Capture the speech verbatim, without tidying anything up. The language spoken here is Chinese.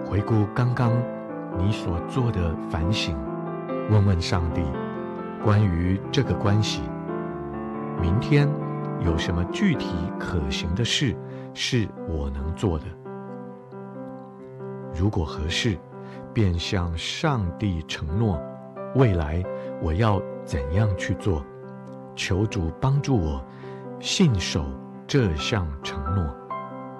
回顾刚刚你所做的反省，问问上帝关于这个关系，明天有什么具体可行的事是我能做的？如果合适，便向上帝承诺，未来我要怎样去做，求主帮助我信守这项承诺。